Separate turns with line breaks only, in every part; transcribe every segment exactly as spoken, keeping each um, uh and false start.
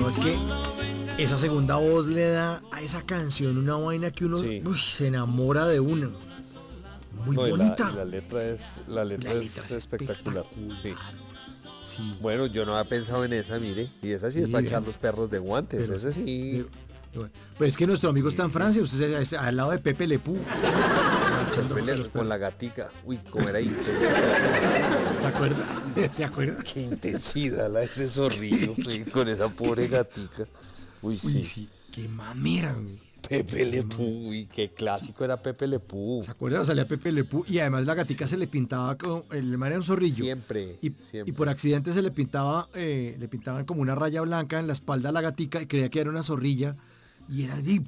no, es que esa segunda voz le da a esa canción una vaina que uno
Sí.
uy, se enamora de una. Muy
No, y la,
bonita.
y la letra es, la letra
La
es
letra es
espectacular. Sí.
Sí,
Bueno, yo no había pensado en esa, mire. Y esa sí es
sí,
para echar
vean,
los perros de guantes.
pero
Ese
sí.
sí.
de- bueno, pues es que nuestro amigo está en
Sí.
Francia, usted se- está al lado de Pepe Le Pew, echando
Pepe
de
le-
los
con
perros.
la gatica. Uy, cómo era ahí.
¿Se acuerda? ¿Se acuerda?
Qué intensidad la de ese zorrillo, güey, con esa pobre gatica. Uy,
Uy,
sí.
sí, qué mamera, güey.
Pepe Le
Qué
Pew,
mamera.
uy, qué clásico era Pepe Le Pew.
¿Se acuerda? Salía Pepe Le Pew y además la gatica se
Sí.
le pintaba con el mar era un zorrillo
Siempre,
y, y por
siempre.
accidente se le pintaba, eh, le pintaban como una raya blanca en la espalda a la gatica y creía que era una zorrilla y era de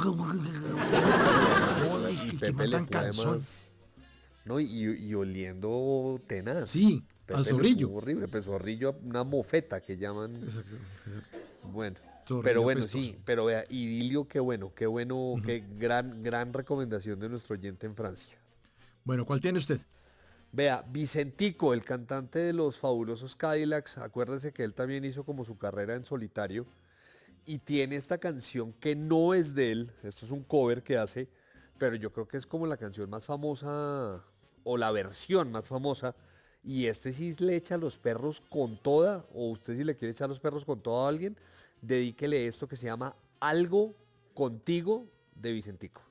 joda, y
Y
qué, qué
Pepe
man
Le
tan
Pew
cansón.
además, no, y, y oliendo tenaz.
Sí, al
Pepe Le
zorrillo.
Pew horrible, pues zorrillo, una mofeta que llaman.
Exacto, exacto.
Bueno, pero
Zorrillo
bueno,
apestoso.
sí, pero vea, idilio, qué bueno, qué bueno, qué gran, gran recomendación de nuestro oyente en Francia.
Bueno, ¿cuál tiene usted?
Vea, Vicentico, el cantante de los fabulosos Cadillacs, acuérdese que él también hizo como su carrera en solitario y tiene esta canción que no es de él, esto es un cover que hace, pero yo creo que es como la canción más famosa o la versión más famosa y este sí le echa a los perros con toda, o usted si le quiere echar los perros con todo a alguien, dedíquele esto que se llama Algo Contigo de Vicentico.